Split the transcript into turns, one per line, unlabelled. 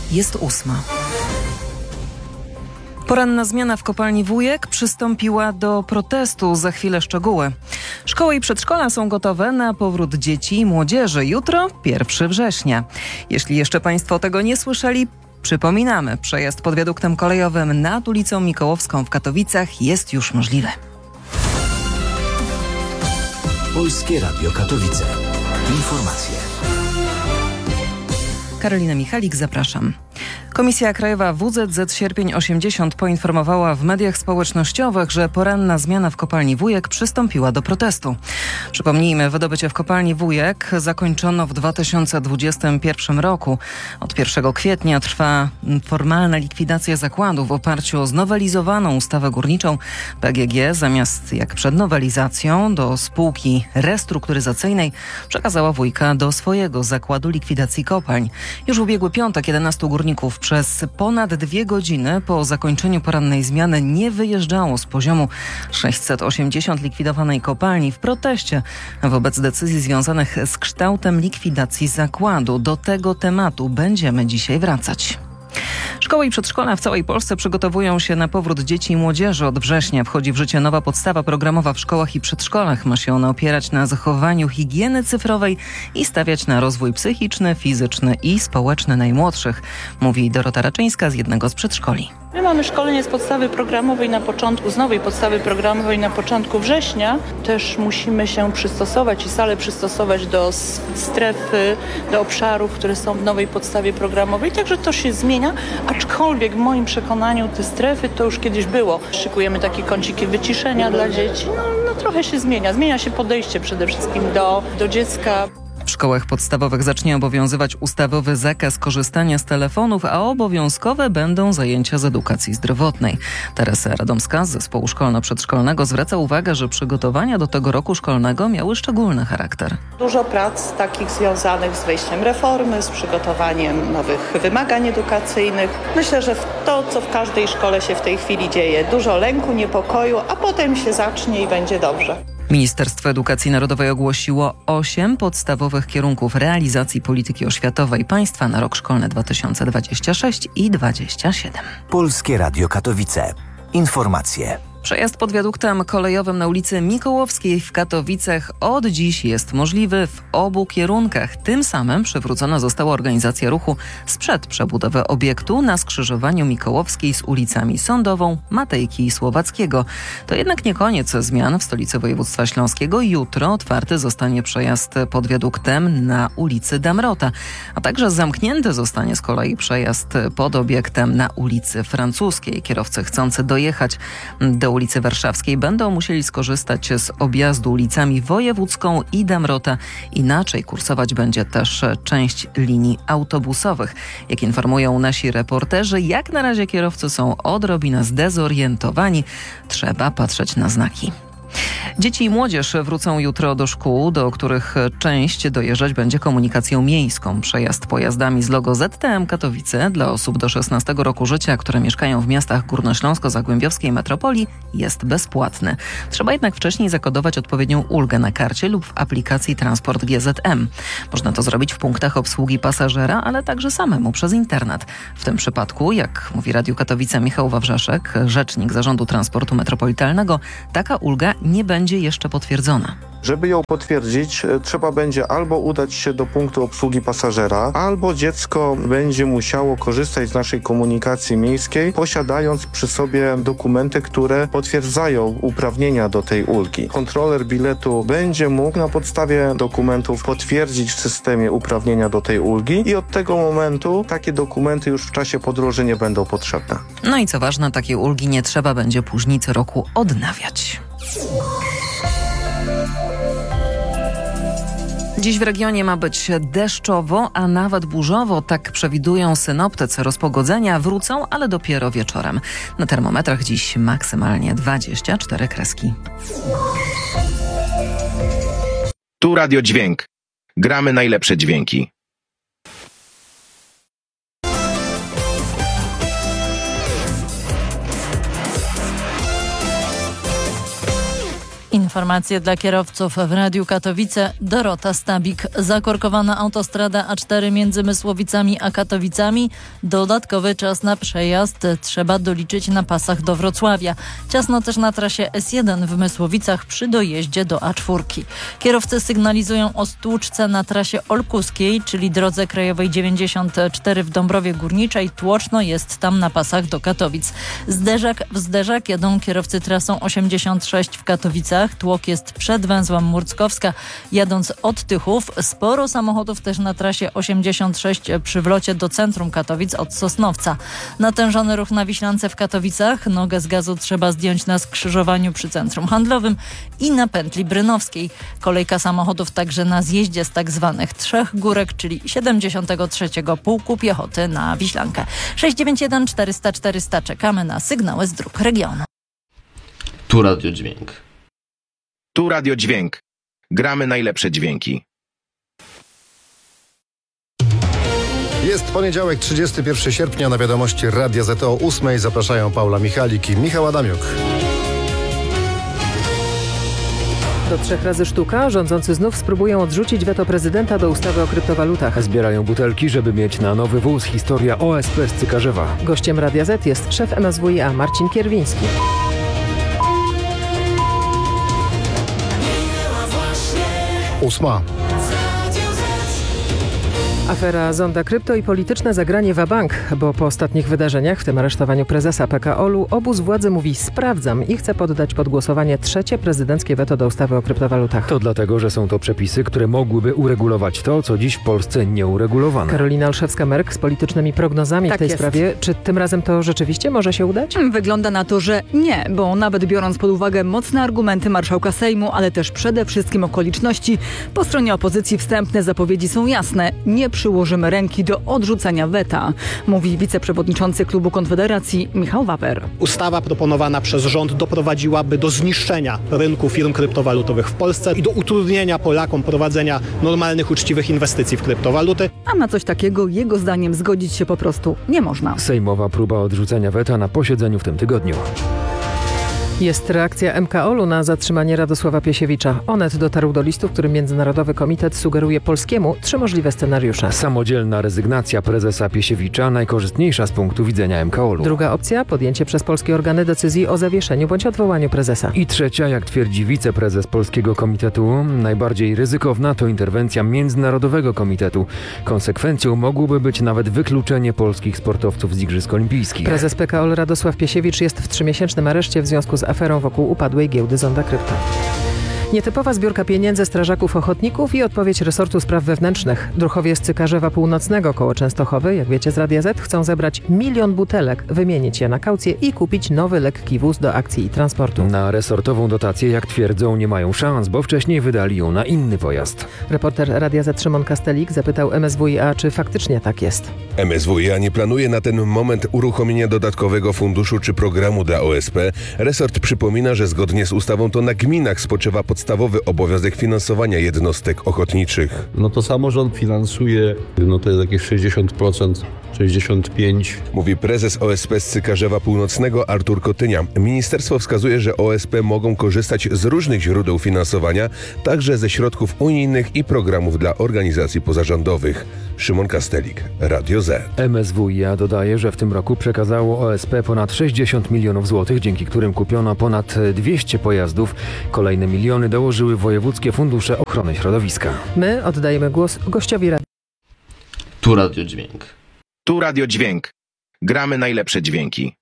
Jest 8. Poranna zmiana w kopalni Wujek przystąpiła do protestu. Za chwilę szczegóły. Szkoły i przedszkola są gotowe na powrót dzieci i młodzieży. Jutro 1 września. Jeśli jeszcze Państwo tego nie słyszeli, przypominamy, przejazd pod wiaduktem kolejowym nad ulicą Mikołowską w Katowicach jest już możliwy.
Polskie Radio Katowice. Informacje.
Karolina Michalik, zapraszam. Komisja Krajowa WZZ Sierpień 80 poinformowała w mediach społecznościowych, że poranna zmiana w kopalni Wujek przystąpiła do protestu. Przypomnijmy, wydobycie w kopalni Wujek zakończono w 2021 roku. Od 1 kwietnia trwa formalna likwidacja zakładu. W oparciu o znowelizowaną ustawę górniczą PGG zamiast jak przed nowelizacją do spółki restrukturyzacyjnej przekazała Wujka do swojego zakładu likwidacji kopalń. Już w ubiegły piątek 11 górników przez ponad 2 godziny po zakończeniu porannej zmiany nie wyjeżdżało z poziomu 680 likwidowanej kopalni w proteście wobec decyzji związanych z kształtem likwidacji zakładu. Do tego tematu będziemy dzisiaj wracać. Szkoły i przedszkola w całej Polsce przygotowują się na powrót dzieci i młodzieży. Od września wchodzi w życie nowa podstawa programowa w szkołach i przedszkolach. Ma się ona opierać na zachowaniu higieny cyfrowej i stawiać na rozwój psychiczny, fizyczny i społeczny najmłodszych, mówi Dorota Raczyńska z jednego z przedszkoli.
My mamy szkolenie z podstawy programowej z nowej podstawy programowej na początku września. Też musimy się przystosować i salę przystosować do strefy, do obszarów, które są w nowej podstawie programowej. Także to się zmienia, aczkolwiek w moim przekonaniu te strefy to już kiedyś było. Szykujemy takie kąciki wyciszenia dla dzieci. No trochę się zmienia. Zmienia się podejście przede wszystkim do dziecka.
W szkołach podstawowych zacznie obowiązywać ustawowy zakaz korzystania z telefonów, a obowiązkowe będą zajęcia z edukacji zdrowotnej. Teresa Radomska z Zespołu Szkolno-Przedszkolnego zwraca uwagę, że przygotowania do tego roku szkolnego miały szczególny charakter.
Dużo prac takich związanych z wejściem reformy, z przygotowaniem nowych wymagań edukacyjnych. Myślę, że to, co w każdej szkole się w tej chwili dzieje, dużo lęku, niepokoju, a potem się zacznie i będzie dobrze.
Ministerstwo Edukacji Narodowej ogłosiło 8 podstawowych kierunków realizacji polityki oświatowej państwa na rok szkolny 2026 i 2027.
Polskie Radio Katowice. Informacje.
Przejazd pod wiaduktem kolejowym na ulicy Mikołowskiej w Katowicach od dziś jest możliwy w obu kierunkach. Tym samym przywrócona została organizacja ruchu sprzed przebudowy obiektu na skrzyżowaniu Mikołowskiej z ulicami Sądową, Matejki i Słowackiego. To jednak nie koniec zmian w stolicy województwa śląskiego. Jutro otwarty zostanie przejazd pod wiaduktem na ulicy Damrota, a także zamknięty zostanie z kolei przejazd pod obiektem na ulicy Francuskiej. Kierowcy chcący dojechać do ulicy Warszawskiej będą musieli skorzystać z objazdu ulicami Wojewódzką i Damrota. Inaczej kursować będzie też część linii autobusowych. Jak informują nasi reporterzy, jak na razie kierowcy są odrobinę zdezorientowani. Trzeba patrzeć na znaki. Dzieci i młodzież wrócą jutro do szkół, do których część dojeżdżać będzie komunikacją miejską. Przejazd pojazdami z logo ZTM Katowice dla osób do 16 roku życia, które mieszkają w miastach górnośląsko-zagłębiowskiej metropolii, jest bezpłatny. Trzeba jednak wcześniej zakodować odpowiednią ulgę na karcie lub w aplikacji Transport GZM. Można to zrobić w punktach obsługi pasażera, ale także samemu przez internet. W tym przypadku, jak mówi Radiu Katowice Michał Wawrzeszek, rzecznik Zarządu Transportu Metropolitalnego, taka ulga nie będzie jeszcze potwierdzona.
Żeby ją potwierdzić, trzeba będzie albo udać się do punktu obsługi pasażera, albo dziecko będzie musiało korzystać z naszej komunikacji miejskiej, posiadając przy sobie dokumenty, które potwierdzają uprawnienia do tej ulgi. Kontroler biletu będzie mógł na podstawie dokumentów potwierdzić w systemie uprawnienia do tej ulgi i od tego momentu takie dokumenty już w czasie podróży nie będą potrzebne.
No i co ważne, takie ulgi nie trzeba będzie później co roku odnawiać. Dziś w regionie ma być deszczowo, a nawet burzowo. Tak przewidują synoptycy. Rozpogodzenia wrócą, ale dopiero wieczorem. Na termometrach dziś maksymalnie 24 kreski.
Tu Radio Dźwięk. Gramy najlepsze dźwięki.
Informacje dla kierowców w Radiu Katowice. Dorota Stabik. Zakorkowana autostrada A4 między Mysłowicami a Katowicami. Dodatkowy czas na przejazd trzeba doliczyć na pasach do Wrocławia. Ciasno też na trasie S1 w Mysłowicach przy dojeździe do A4. Kierowcy sygnalizują o stłuczce na trasie Olkuskiej, czyli drodze krajowej 94 w Dąbrowie Górniczej. Tłoczno jest tam na pasach do Katowic. Zderzak w zderzak jadą kierowcy trasą 86 w Katowicach. Tłok jest przed węzłem Murckowska. Jadąc od Tychów, sporo samochodów też na trasie 86 przy wlocie do centrum Katowic od Sosnowca. Natężony ruch na Wiślance w Katowicach. Nogę z gazu trzeba zdjąć na skrzyżowaniu przy centrum handlowym i na pętli brynowskiej. Kolejka samochodów także na zjeździe z tak zwanych Trzech Górek, czyli 73. Pułku Piechoty na Wiślankę. 691 400 400. Czekamy na sygnały z dróg regionu.
Tu Radio Dźwięk.
Tu Radio Dźwięk. Gramy najlepsze dźwięki.
Jest poniedziałek, 31 sierpnia. Na wiadomości Radia Z o 8:00 zapraszają Paula Michalik i Michał Adamiuk.
Do 3 razy sztuka. Rządzący znów spróbują odrzucić weto prezydenta do ustawy o kryptowalutach.
Zbierają butelki, żeby mieć na nowy wóz. Historia OSP z Cykarzewa.
Gościem Radia Z jest szef MSWiA Marcin Kierwiński.
Ósma.
Afera Zonda Krypto i polityczne zagranie wabank, bo po ostatnich wydarzeniach, w tym aresztowaniu prezesa PKO-u, obóz władzy mówi: sprawdzam i chce poddać pod głosowanie trzecie prezydenckie weto do ustawy o kryptowalutach.
To dlatego, że są to przepisy, które mogłyby uregulować to, co dziś w Polsce nieuregulowane.
Karolina Olszewska-Merk z politycznymi prognozami w tej sprawie. Czy tym razem to rzeczywiście może się udać?
Wygląda na to, że nie, bo nawet biorąc pod uwagę mocne argumenty marszałka Sejmu, ale też przede wszystkim okoliczności, po stronie opozycji wstępne zapowiedzi są jasne. Nie przyłożymy ręki do odrzucenia weta, mówi wiceprzewodniczący klubu Konfederacji Michał Wawer.
Ustawa proponowana przez rząd doprowadziłaby do zniszczenia rynku firm kryptowalutowych w Polsce i do utrudnienia Polakom prowadzenia normalnych, uczciwych inwestycji w kryptowaluty.
A na coś takiego jego zdaniem zgodzić się po prostu nie można.
Sejmowa próba odrzucenia weta na posiedzeniu w tym tygodniu.
Jest reakcja MKOL-u na zatrzymanie Radosława Piesiewicza. Onet dotarł do listu, w którym Międzynarodowy Komitet sugeruje polskiemu 3 możliwe scenariusze.
Samodzielna rezygnacja prezesa Piesiewicza, najkorzystniejsza z punktu widzenia MKOL-u.
Druga opcja, podjęcie przez polskie organy decyzji o zawieszeniu bądź odwołaniu prezesa.
I trzecia, jak twierdzi wiceprezes Polskiego Komitetu, najbardziej ryzykowna to interwencja Międzynarodowego Komitetu. Konsekwencją mogłoby być nawet wykluczenie polskich sportowców z Igrzysk Olimpijskich.
Prezes PKO Radosław Piesiewicz jest w 3-miesięcznym areszcie w związku z aferą wokół upadłej giełdy Zonda Krypto. Nietypowa zbiórka pieniędzy strażaków ochotników i odpowiedź resortu spraw wewnętrznych. Druhowie z Cykarzewa Północnego koło Częstochowy, jak wiecie z Radia Z, chcą zebrać 1 milion butelek, wymienić je na kaucję i kupić nowy lekki wóz do akcji i transportu.
Na resortową dotację, jak twierdzą, nie mają szans, bo wcześniej wydali ją na inny pojazd.
Reporter Radia Z Szymon Kastelik zapytał MSWiA, czy faktycznie tak jest.
MSWiA nie planuje na ten moment uruchomienia dodatkowego funduszu czy programu dla OSP. Resort przypomina, że zgodnie z ustawą to na gminach spoczywa podstawowy obowiązek finansowania jednostek ochotniczych.
No to samorząd finansuje, to jest jakieś 60%, 65%.
Mówi prezes OSP z Cykarzewa Północnego Artur Kotynia. Ministerstwo wskazuje, że OSP mogą korzystać z różnych źródeł finansowania, także ze środków unijnych i programów dla organizacji pozarządowych. Szymon Kastelik, Radio Z.
MSWiA dodaje, że w tym roku przekazało OSP ponad 60 milionów złotych, dzięki którym kupiono ponad 200 pojazdów. Kolejne miliony dołożyły wojewódzkie fundusze ochrony środowiska.
My oddajemy głos gościowi Radia.
Tu Radio Dźwięk.
Tu Radio Dźwięk. Gramy najlepsze dźwięki.